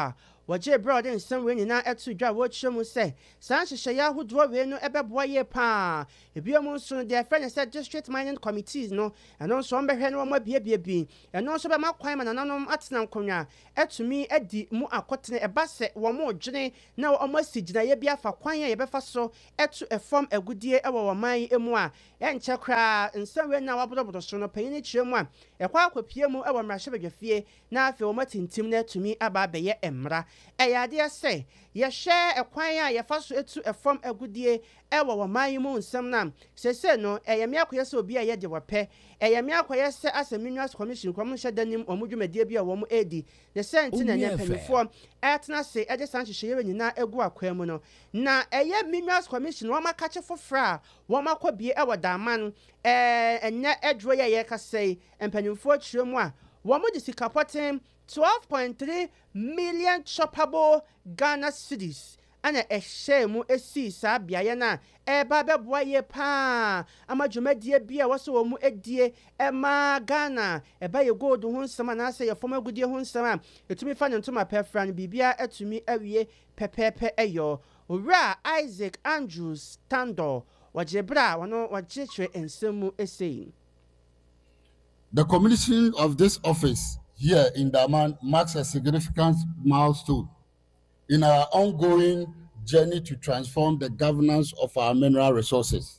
wɔgye brɛ ɔde nsɛm wei nyinaa ɛto dwa wɔkyerɛ mu sɛ saa nhyehyɛeɛ ahodoɔ wei no ɛbɛboa yie paa ebiom nso no deɛ ɛfrɛ ne sɛ district mining committees no ɛno nso ɔmbɛhwɛ no wɔma biebiebi ɛno nso bɛma kwan ma nananom atena nkonnwa ɛtumi adi mu akɔtene ɛba sɛ wɔn dwene na wɔn asi gyinaeɛ bi afa kwan a yɛbɛfa so ɛto ɛfam agudie ɛwɔ wɔn man emu a ɛnkyɛ koraa nsɛm wei na wɔabodɔbodɔ so no panyin kyerɛ mu a ɛkɔ akɔpie mu ɛwɔ mmarahyɛbadwafie na afei wɔn atintim na atumi aba abɛyɛ mmara ɛyɛ adeɛ sɛ yɛhwɛ ɛkwan a yɛfa so etu ɛfam agudie ɛwɔ wɔn man yi mu nsɛm na sese no ɛyɛ mmea akɔyɛ sɛ obi a yɛde wɔpɛ ɛyɛ mmea akɔyɛ sɛ asɛ minerals commission kɔm hyɛ danim wɔn dwumadie bi a wɔn edi ne sɛ nti na nyɛ mpanyinfoɔ ɛtena se ɛde san hyehyɛ yɛ nyinaa egu akwan mu no na ɛyɛ minerals commission wɔn akakye foforɔ a wɔn akɔ bie ɛwɔ dama no ɛɛ ɛnyɛ ɛduro yɛ yɛ kasa yi mpanyinfoɔ kyerɛ mu a wɔn de sika pɔtɛn twelve point three million choppable Ghana cedis ana ɛhyɛ mu esi saa beaeɛ na ɛba bɛboa yie paa ama dwumadie bi a wɔsɛ wɔn mu edie ɛma Ghana ɛba yɛ gold ho nsɛm anaasɛ yɛ fam agudie ho nsɛm a etumi fa ne ntoma pɛfra no biribia etumi awie pɛpɛɛpɛ ɛyɔ owura Isaac Andrews Tando wɔgye bra wɔno wɔgyekyerɛ nsɛm mu esei. The commission of this office here in Daman marks a significant milestone in our ongoing journey to transform the governance of our mineral resources.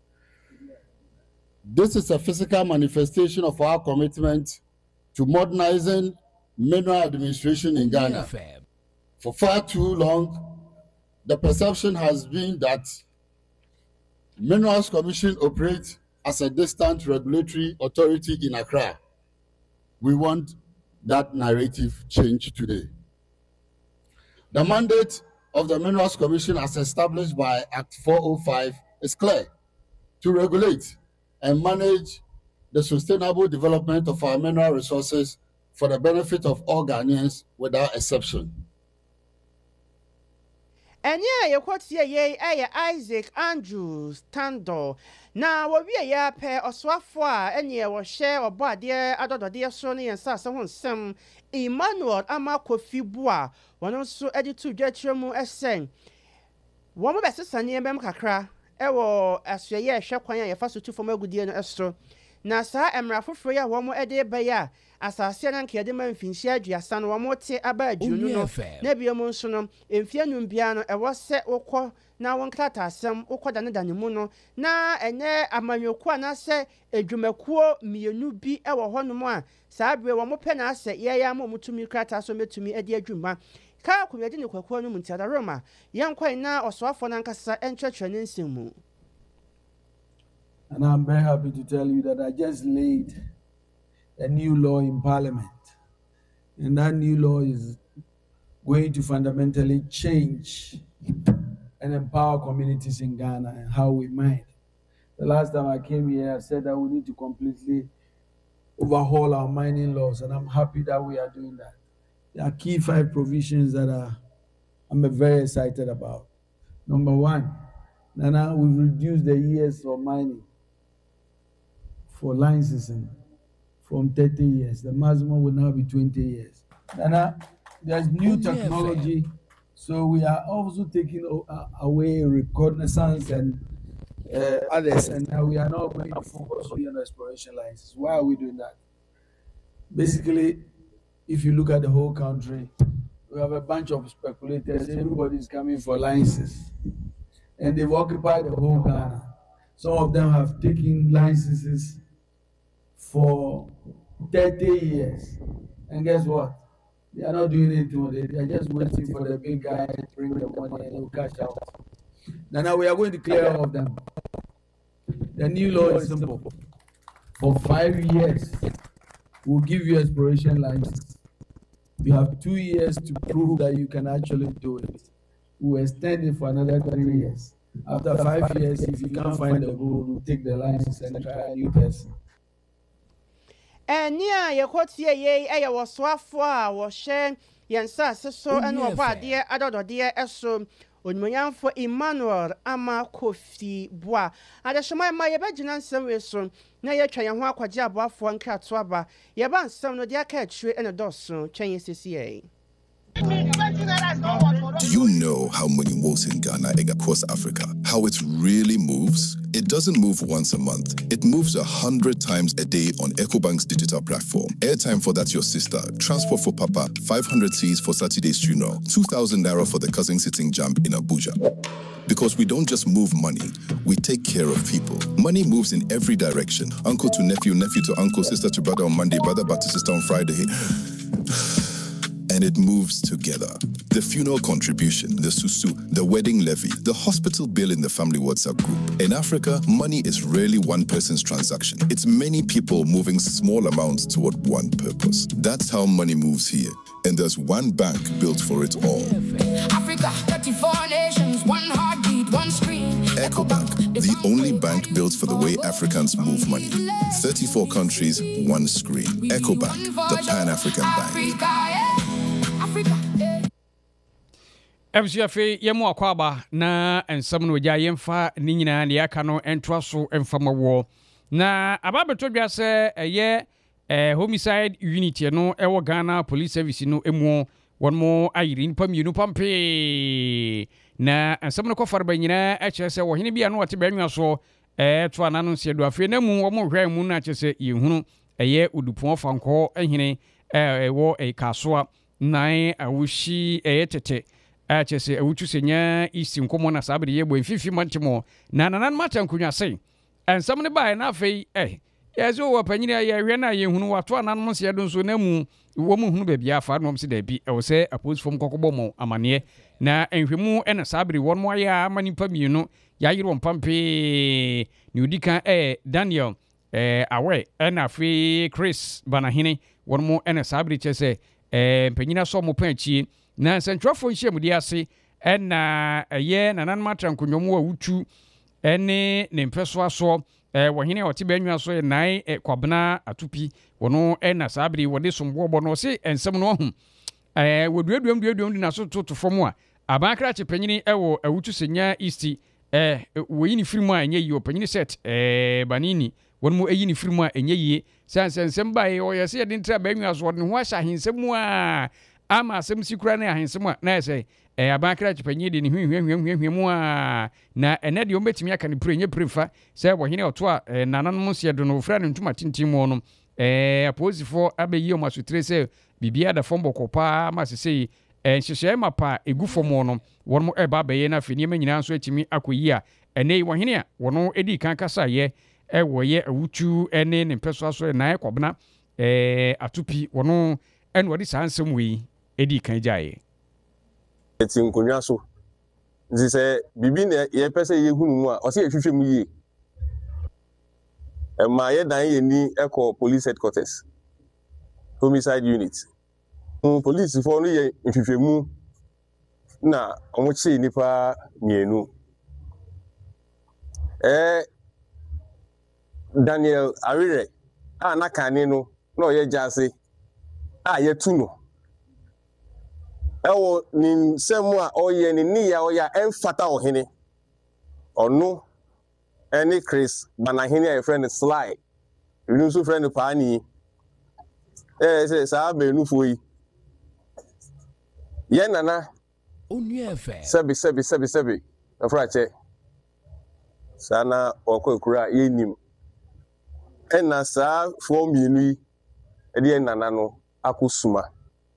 This is a physical manifestation of our commitment to modernizing mineral administration in Ghana. For far too long, the perception has been that Minerals Commission operates as a distant regulatory authority in Accra. We want that narrative changed today. The mandate of the Minerals Commission as established by Act four oh five is clear: to regulate and manage the sustainable development of our mineral resources for the benefit of all Ghanaians without exception. Enya yekwotie ye eye Isaac Andrews Tando na wo wie ya pe oswafo a enye wo hye obo ade adodode so ne yensa se ho nsem Emmanuel Amakofi Bua wono so edi tu dwatire mu esen wo mo besesa ne embem kakra ewo asuye hwe kwan a yefa so tu fom agudie no esro na saa emra foforo ya wo mo ede baya asase na nke de ma mfinhia aduasa no wo mo te aba adwunu no na bia mo nso no emfia num bia no ewo se wokọ na won krata asem wokọ dane dane mu no na enye amanyoku ana se edwumakuo mienu bi ewo honom a saa bre wo mo pe na ase ye ya mo mutumi krata so metumi ede adwuma ka kumede ne kwakuo no muntiada Roma yankwan na osoafo na nkasa entwetwe ne nsemu. And I'm very happy to tell you that I just laid a new law in Parliament. And that new law is going to fundamentally change and empower communities in Ghana and how we mine. The last time I came here, I said that we need to completely overhaul our mining laws, and I'm happy that we are doing that. There are key five provisions that are, I'm very excited about. Number one, Nana, we've reduced the years for mining for licensing from thirty years. The maximum will now be twenty years. Nana, there's new technology, so we are also taking away reconnaissance and uh, others, and now we are now going to focus on exploration licenses. Why are we doing that? Basically, if you look at the whole country, we have a bunch of speculators. Everybody's coming for licenses, and they've occupied the whole Ghana. Some of them have taken licenses for thirty years. And guess what? They are not doing anything with it. They are just waiting for the big guy to bring the money and they'll cash out. Now, now we are going to clear all of them. The new law is simple. For five years, we'll give you exploration license. You have two years to prove that you can actually do it. We'll extend it for another three years. After five years, if you can't find the gold, we'll take the license and try a new person. And near your courtier, ye, a waswafo, was shame, yansa, so, and what dear, adult dear, eso, Unmoyan for Emmanuel Amakofi Bua. Ada shoma ma ye bagina nsem we so na ye twa ye ho akwaje aboafo nkratwa ba ye ba nsem no de aka atwe ene doso twen sisi e Do you know how money moves in Ghana and across Africa? How it really moves? It doesn't move once a month. It moves a hundred times a day on EcoBank's digital platform. Airtime for That's Your Sister, transport for Papa, five hundred C's for Saturday's funeral, two thousand naira for the cousin sitting jump in Abuja. Because we don't just move money, we take care of people. Money moves in every direction. Uncle to nephew, nephew to uncle, sister to brother on Monday, brother back to sister on Friday. And it moves together. The funeral contribution, the susu, the wedding levy, the hospital bill in the family WhatsApp group. In Africa, money is rarely one person's transaction. It's many people moving small amounts toward one purpose. That's how money moves here. And there's one bank built for it all. Africa, thirty-four nations, one heartbeat, one screen. EcoBank, the only bank built for the way Africans move money. thirty-four countries, one screen. EcoBank, the Pan-African Bank. Ebsiafe yemu akwaba na ensam no gya yemfa ni nyina ne aka no entoa so emfama wo na ababeto dwa se eye eh homicide unit no ewo Ghana Police Service no emu wonmo ayiri npa mienu pampe na ensam no kofar ba nyina a kire se wo hene bia no wote ba nwa so eh to anano nse do afi na mu wo mo hwan mu na kire se yehunu eye odupon fanko ehene eh wo e kasoa nine awushi eye tete a chese awutu senya isi nkomo na sabere yebo mfifi mantimo na nanan mata nkunwa sei ensam ne bae na afei eh yezo wo panyini ya hwe na ye hunu wato anan se do nso na mu wo mu hunu bebia afa no mse da bi e wo se apose fom kokobɔ mo amane na enhwemu ena sabere won mo ya manipa mienu ya yiro mpampe ni odika eh Daniel eh awe ena afei Chris Banahene won mo ena sabere chese eh panyina so mo panchie na sentrafo nhyiamudi ase ena eye nanan matra nkonyomu wa wutu ene ne mpeso aso eh wohene otiba nwa so nai eh, kwabena atupi wono ena sabri wode sombobo no se ensem no hu eh woduaduam duaduam di na so toto fom a abankra chepanyini ewo awutu senya isti eh woyini firimu a enye yi opanyini set eh banini wonmo eyini firimu a enye yi sansensem bae oyese yede ntra ba nwa so ne ho ahya hensemu a ama asem sikura na ahensem a na ese eh abankra chipanyi de ne hwehwehwehwehwemu a na ene de ombetimi aka ne prenye prefa se wo hene oto a eh, nananom se do no fra ne ntuma tintim no eh aposifo abeyi o masutre se bibia da fombo kopa ma se sei eh hyehyɛ mapa egufo no won mo eba beye na fini ma nyina nso atimi akoyi a ene wo hene a wono edi kan kasa ye e wo ye awutu ene ne mpeso aso na ekobna eh atupi wono en wodi sansem wi edi kan jaye eti nkonwa so nzi se bibi na ye pese ye hunu mu a o se ye hwehwem yie e ma ye dan ye ni eko police headquarters homicide unit um police for no ye hwehwemu na omo chi nipa mienu eh Daniel Arire a na kane no na o ye jase a ye tu no ewo ni nsemu a oye ni ni ya oya emfata ohene onu eni Chris Banahene a friend Sly inu so friend Pani eh say sa be nu foyi ye nana onu efe sebi sebi sebi sebi afrache sana okokura ye nim ena sa fo mienu e de nana no akusuma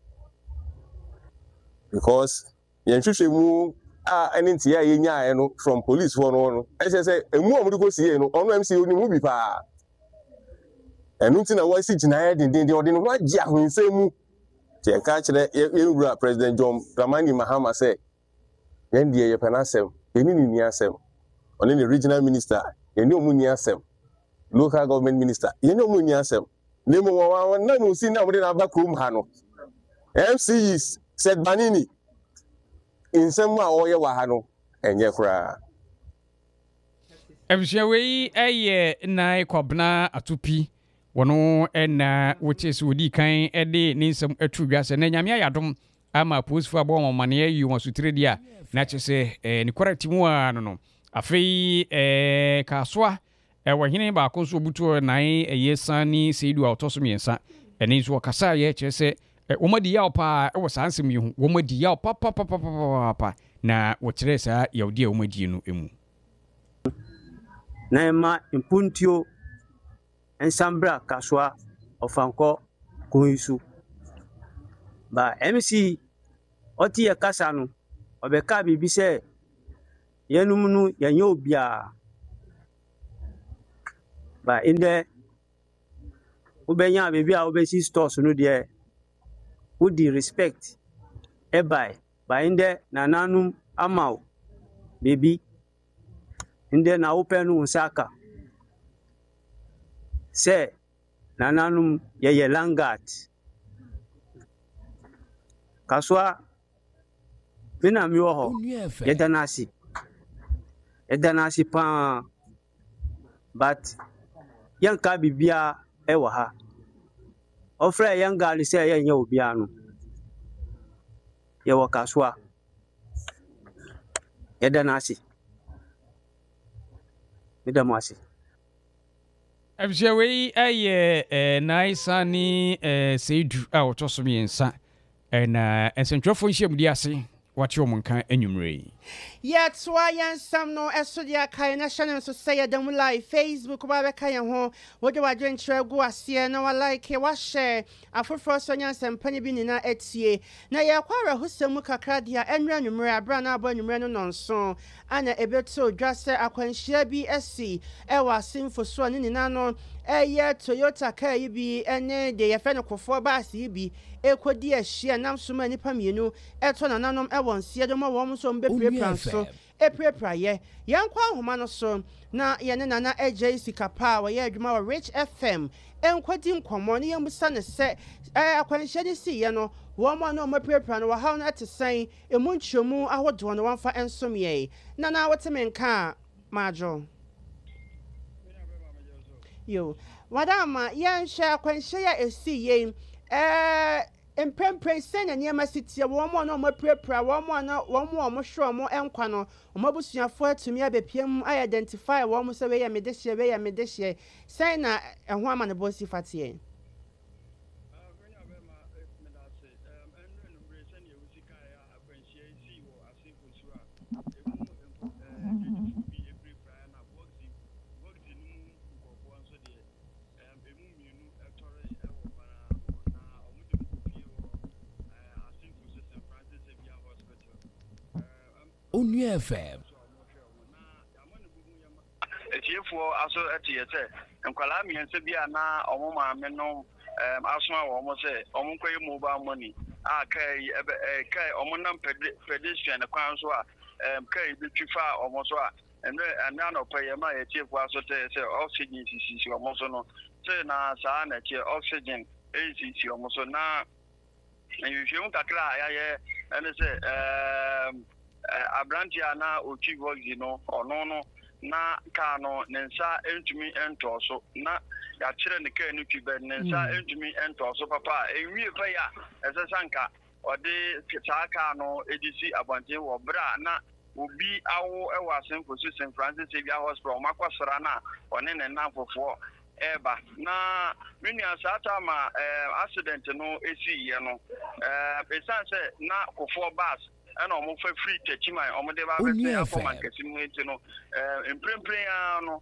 because yen hwehwe mu a enti ya yenya no from police for no no e say say emu omudu ko sie no ono M C oni mu bi pa enu nti na wa si gina ya din din din odi no wa ji ahunse mu ti en ka kire yewura President John Dramani Mahama say yen die ye panasem eni ni ni asem oni ni regional minister eni omu ni asem local government minister eni omu ni asem nemo wa na no si na mo de na ba krom ha no M C is said Banini in some way or your wahano and yakra. Ebsiawe eye na kwabna atupi wono ena which is wodi kan ede ninsam atudwa se na nyame ayadom ama posfo abo momane yi wasutre dia na chese eh, ni correct mu ano no afei eh kasoa e wohene ba ko so butu na eye sani seidu autosomiensa eni so kasa ye chese wɔma di yaw paa ɛwɔ saa nsɛm yi ho wɔma di yaw papapapapa na wɔkyerɛ saa yawdi a wɔma di no emu na ɛma mpuntio nsambra kasoa ɔfankɔ kɔnsu ba M C ɔte yɛ kasa no ɔbɛka biribi sɛ yɛnum no yɛnyɛ obiara ba indɛ wobɛnya biribi a wobɛsi stores no deɛ wodi respect ɛbae ba indɛ nananum ama wo biribi indɛ na wopɛ no wo nsa aka sɛ nananum yɛyɛ langard kasoa bina mi wɔ hɔ yɛda no ase yɛda no ase paa but yɛnka biribiara ɛwɔ ha ɔfrɛ yɛnga ne sɛ yɛnyɛ obiara no yɛwɔ kasoa yɛda no ase yɛda mo ase abusua wei ɛyɛ eh, naisa ne eh, seidu a wɔtɔ so mmiɛnsa ɛna nsɛntwerɛfoɔ nhyiamudi ase wakyerɛ ɔmo nka anwummerɛ yɛtoa yɛnsɛm no ɛso deɛ akae na hyɛ no nso sɛ yɛda mu live facebook wobɛbɛka yɛn ho wode wadwenkyerɛ gu aseɛ na walike wahyɛ afoforɔ so nyansɛmpa no bi nyinaa atie na yɛkɔ awerɛhosɛm mu kakra deɛ ɛnwerɛ anwummerɛ aberɛ na abɔ anwummerɛ no nɔnso ana ɛbɛtɔ dwa sɛ akwanhyia bi asi ɛwɔ asemfo so a ne nyinaa no ɛyɛ toyota car yi bi ɛne deɛ yɛfrɛ no kofoɔ baase yi bi ekodi ahyia nam so ma nipa mienu ɛtɔ nananom ɛwɔ nseɛ do ma wɔn nso mbɛpirapira nso epirapira yɛ yɛn kɔ ahoma no so na yɛne nana agya sika pa a wɔyɛ adwuma wɔ rich F M ɛnkɔdi nkɔmmɔ ne yɛn busa ne sɛ ɛɛ akwanhyia ne si yɛ no wɔn a na wɔn apirapira no wɔhaw no ɛte sɛn emu nkyɛmu ahodoɔ no wɔmfa nsom yɛ nana wɔte me nka maadwo yo wadama yɛnhwɛ akwanhyia a esi yɛn eh emprempren sɛnea nneɛma si tie wɔn a na wɔn apirapira wɔn a na wɔn a wɔn hwɛ wɔn nkwa no wɔn abusuafoɔ atumi abɛpiem ayɛ identify wɔn sɛ wɔyɛ medehyeɛ wɔyɛ medehyeɛ sɛn na ɛho ama ne bɔ si fa tie Only F M. Etiefoɔ aso ɛte yɛ sɛ nkwalaa mmiɛnsa bi a na ɔmo maame no ɛm aso a wɔn sɛ ɔmo nkɔyɛ mobile money a kaa yi ɛbɛ ɛɛ kaa ɔmo nam pedestrian kwan so a ɛm kaa yi bi twi fa ɔmo so a ɛnɛ ɛnɛ anɔpɛ yɛ ma etiefoɔ aso tɛ sɛ oxygen sisi ɔmo so no sɛ na saa na ɛkyɛ oxygen esisi ɔmo so na nhwehwɛmu kakra a yɛayɛ ɛne sɛ ɛɛm abranti a na otwi voxi no ɔno no na kaa no ne nsa ntumi ntɔ so na yɛakyerɛ ne kaa no twi bɛ ne nsa ntumi ntɔ so papa a enwie pɛ ya ɛsɛ sanka ɔde saa kaa no edi si abɔnten wɔ bere a na obi awo ɛwɔ asemfo so Saint Francis Xavier Hospital ɔmo akɔsra na ɔne ne nan fofoɔ ɛɛba na menua saa ta ma ɛɛ accident no esi yɛ no ɛɛ esan sɛ na kofoɔ bus and almost free teaching on the Baby no imprint no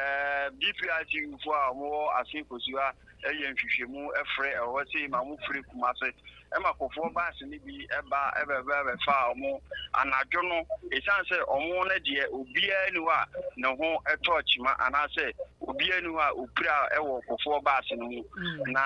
D P I G for more as simple as you are a young fishimu, a free or say Mamu free Kumase. Emma for bars and be ever ever very far more and I don't know it's answer or more dear Ubia Nua no home a touch ma and I say Ubia Nua Upra ewo for bars and na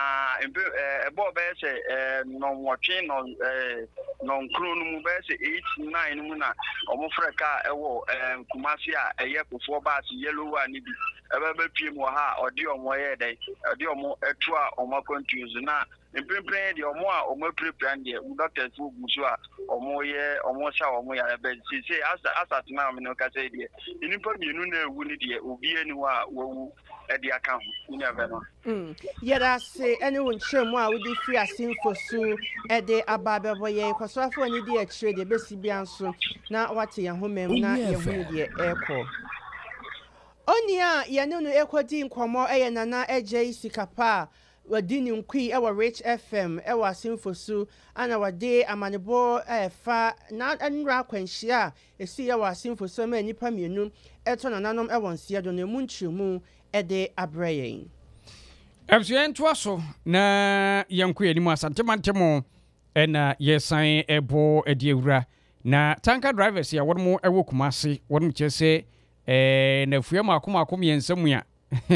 a bob say non watching on non croon eight nine muna almost freka ewo Kumasia a year for bars yellow one ever P M ha or dear more day a dear more a tour or more continues na imprimprint the more or more prepared the doctors who busua or more year or more shower or more bed. She say as as at now no can say the in import you know we need the ubi anywhere at the account. You never know. Mm. Yet say anyone show more would be free as simple so at the ababa boy because I for any dear trade the best bianso now what your home now your airport. Onia ya no no ekwodi nkomo eye nana eje sika pa wadi ni nkui ewa Rich F M ewa Asimfosu ana wade amanebo efa na anra kwanhia esi ewa Asimfosu ma nipa mienu eto nananom ewa nsia do na munchimu ede abrayen Ebsuen twaso na yanku enimu asantemantemo ena yesan ebo ediewura na tanker drivers ya wonmo ewo kumase wonmo chese eh na fuema akoma akoma yensamu ya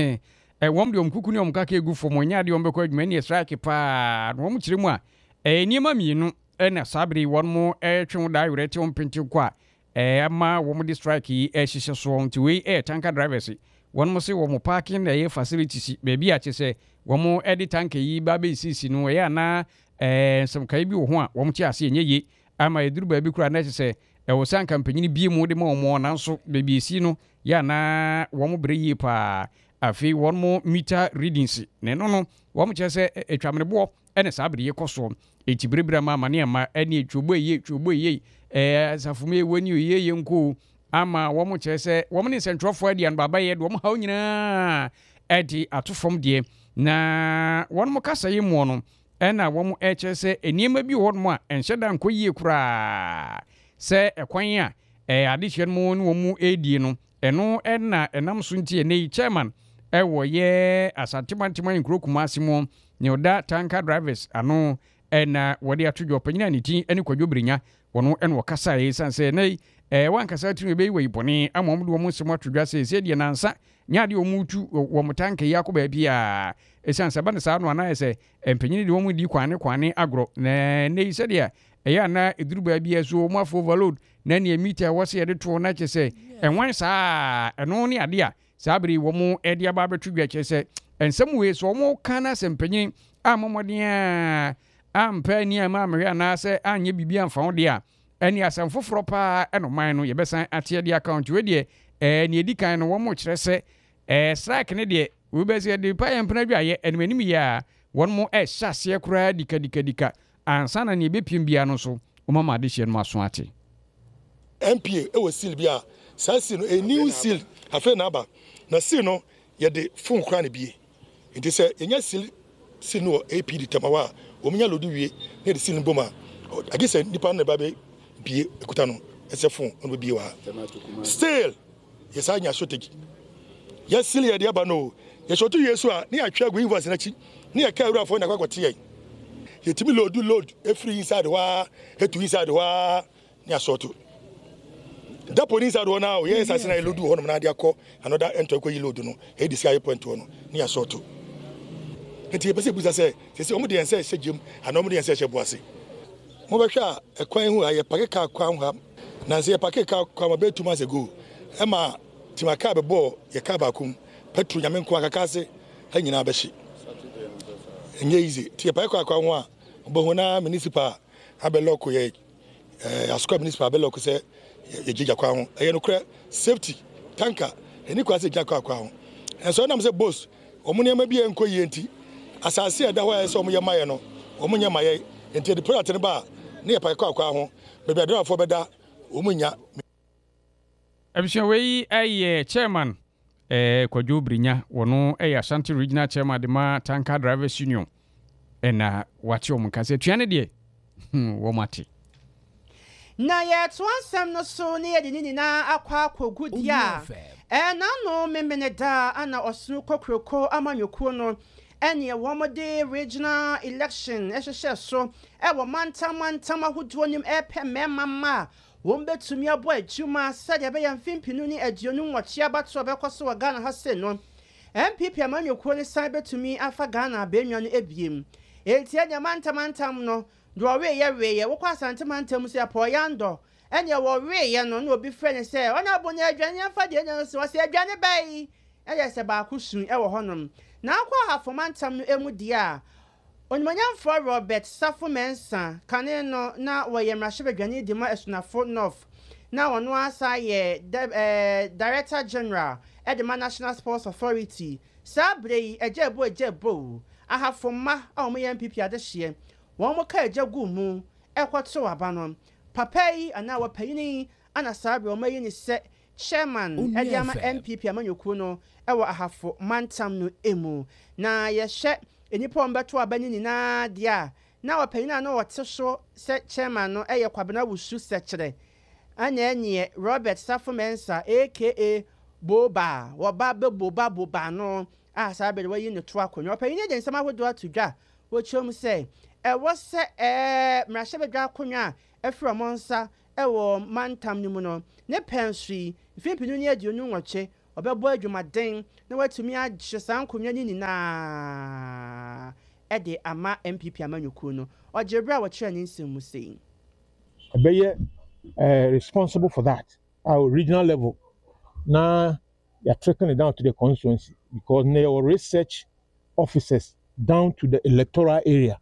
eh wom de omkuku ne omkaka egu fom onya de ombekọ adwuma ne strike pa no wom kiremu a eh niema mienu ena sabri wonmo eh twon da yurete ompenti kwa eh ama wom de strike yi eh hihye so nti we eh tanker drivers wonmo se wom parking na ye facilities baby a chese wom edit tanker yi ba be sisi no ya na eh some kai bi wo ho a wom chi ase enye ye ama eduru ba bi kura na chese e wo san campaign bi mu de ma omo na nso baby si no ya na wom bre yi pa afi won mo meter readings ne no no wom chese etwamrebo ene sabre ye koso etibrebra ma mane ma ene etwobo ye etwobo ye eh safume woni ye ye nko ama wom chese wom ne centrofo ade an baba ye wom ha nyina edi atofom de na won mo kasa ye mo no ena wom echese eniema bi won mo a enhyeda nko yie kura se ekwan a eh adehyen mo no wom edi no eno ena enam so ntie nei chairman ewo ye asantimantima nkro kumase mo ne oda tanker drivers ano ena wode atodwo panyina ne tin ene kwadwo brinya wono ene wakasa ye sanse nei eh wankasa tunu be yi boni amom de wo nsemo atodwa se se de nansa nya de omutu wo motanke ya ko ba bia esanse ba ne sa no ana ese empanyini de wo mu di kwane kwane agro ne nei se de eya na eduru ba bia so mo afo overload na ne meter wo se de to na chese enwan sa eno ne ade a sabri wo mu edi aba betudwa chese ensem we so mo kana sempanyin amomodia ampa ni ama mehwe na se anye bibia mfa wo de a eni asem foforo pa eno man no yebesan ate de account we de eh ne edikan no wo mo kire se eh strike ne de we be se de pa yempna dwaye enmanim ya won mo e hyase kura dika dika dika ansana ne bepim bia no so o mama de hye no aso ate M P A e wo seal bia sa seal no a new seal afa na aba na seal no ye de phone kra na bie nti se yenya seal seal no A P D tamawa o menya lodu wie na de seal boma agi se nipa na ba be bie ekuta no ese phone no bie wa still yes anya shortage yes seal ye de aba no ye shotu yesu a na atwa go invoice na chi na ye ka awura fo na kwakote ye ye timi load load every inside wa etu inside wa na shotu da police are now yes as na load ho no na de akọ another ento ko yi load no e dis guy point no na ya shotu enti e pese busa se se o mu de ense segem ana o mu de ense hye boase mo be hwa ekwan hu aye pake ka kwa hu na se pake ka kwa ma be two months ago e ma timaka be bo ye ka ba kum petro nyame nko akaka se ha nyina be hye enye easy ti pake ka kwa hu a bo hu na municipal abeloko ye eh asko municipal abeloko se ye giga kwa ho e no kra safety tanker eni kwa se giga kwa kwa ho enso na me se boss omo ne ma bi enko ye enti asase eda ho ya se omo ye maye no omo nya maye enti de product ne ba ne ye pa kwa kwa ho be be driver fo beda omo nya ebisha we aye chairman eh Kwadwo Brinya wono eh Ashanti Regional Chairman de ma Tanker Drivers Union ena wati omo kase tuane de wo mate na ye to ansem no so ne ye de ni na akwa akogu dia e na no memene da ana osunu kokroko amanyokuo no ene wo mode regional election e hwehwe so e wo mantam mantam ahodo nim e pe memama wo mbetumi abo adwuma sade be yamfimpinu ni aduonu nwoche abato bekoso wa Ghana ha se no M P P amanyokuo ni san betumi afa Ghana benwa no ebiem enti anya mantam mantam no do we ye we ye wo kwa santemantam se apoyando enye wo we ye no na obi frene se ona abonye adwane afa de nya se wo se adwane bai eye se ba kusun e wo honom na akwa hafomantam no emu dia onimanyamfo Robert Safo Mensa kane no na wo ye mrahye adwane di ma esunafo north na wono asa ye eh Director General e de National Sports Authority sabrei ejebo ejebo ahafoma a omo ye M P P adehye won mo ka ejagu mu ekwoto abano papa yi ana wa payini ana sabe o mayi ni se chairman ediama M P P amanyoku no ewo ahafo mantam no emu na ye hye enipa ombeto abani ni na dia na wapanyina no wote so se chairman no eye kwabena wusu sekire anya enye Robert Safo Mensa aka Boba woba be boba boba no a sabere wayi ne to akonyo wapanyina de nsama hodo atudwa wo chom se e wo se eh mrahye bedwa akonyo a efro monsa e wo mantam ni mu no ne pensui ifipinu ni aduonu nwoche obebo adwumaden na watumi agye sankonyo ni na ede ama M P P amanyuku no ogebra wo kire ni nsemu sei abeye uh, responsible for that our regional level now they are trickling it down to the constituency because they are research officers down to the electoral area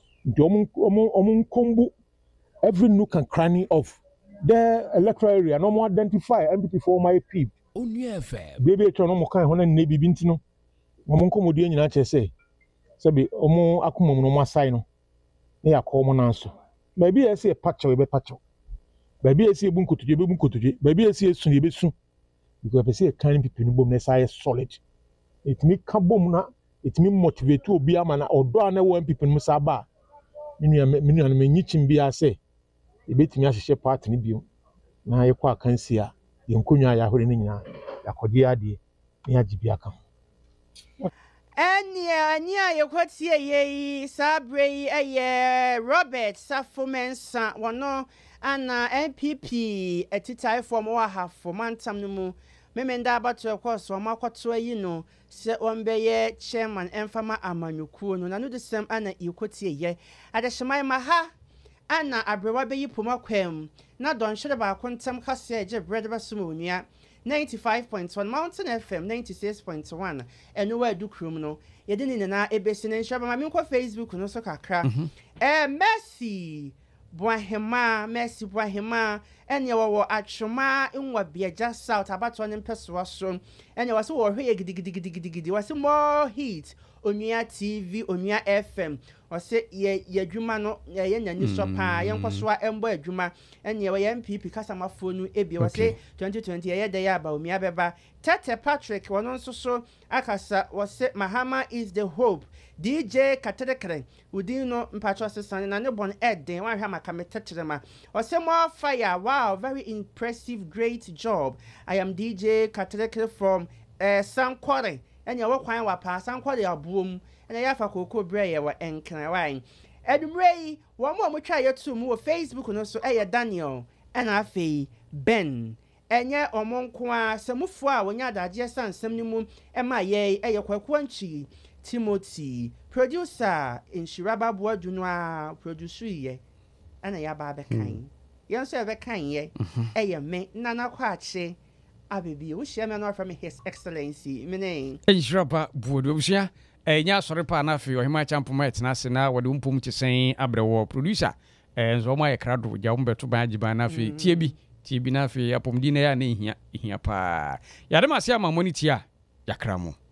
every nook and cranny of the electoral area no more identify M P P for my people baby e no mo kan ho na ne bibi ntino mo nkomodi nyina che say sabi omo akomom no mo asai no na yakọ mo nanso baby e say patch we be patch baby e say ebu nkotuje be bu nkotuje baby e say esu ye be su because be say kan people no bom na say solid it me ka bom na it me motivate obi ama na odo na wo people no sa ba minu minu na menyi chimbi ase e betimi ahyehyɛ party ni bio na ye kwa kansi a ye nkonwa ya hore ni nyina yakɔde ade ni agibi aka Eni ani ayekotie ye sabre yi eye Robert Safo Mensa wono ana N P P etitai form wa hafo mantam no mu memenda abato course wo makoto yi no se ombeye chairman emfama amanyuku no na no desem ana ikotie ye adehyeman maha ana abrewa beyi poma kwam na don hwede ba kontem kase eje bread ba sumunua ninety-five point one Mountain F M ninety-six point one eno wa dukrum no yede ni na ebesi na nhwaba ma me ko Facebook no so kakra eh Messi Boahema Messi Boahema ene wo atwoma nwa biaja South abato ne mpeso so ene wo so wo hwe gidigidigidigidi wo se more heat onua T V onua F M wase ye yadwuma no ye nyani so pa ye nkoso a embo adwuma ene ye M P P kasamafo nu ebi wase twenty twenty ye de ya ba omia beba Tete Patrick wono nso so akasa wase Mahama is the hope D J Katerekre udino mpacho sesane na ne bon eden wa hwa makametetrema wase more fire wow very impressive great job I am D J Katerekre from uh, Sankware ene wo kwan wa pa Sankware abuom ene ya fa kokko bre ye wa enkran wan edumrei wo mo mo twa ye tu mu wo Facebook no so eye Daniel ena afei Ben enye omonko a semufo a wonya adaje sansem ni mu ema ye eye kwakwanchi Timothy producer Inshiraba Boadunu a producer ye ana ya ba be kan yen so be kan ye eye me nana kwache abebi wo hia me no from His Excellency mene Inshiraba Boadunu enya sore pa na afi ohima champoma etina se na wode umpum kyesen abrewo producer enzo ma ye krado ja umbeto ba agiba na afi tie bi tie bi na afi apomdi na ya na hia hia pa yade ma se ama moniti a yakramo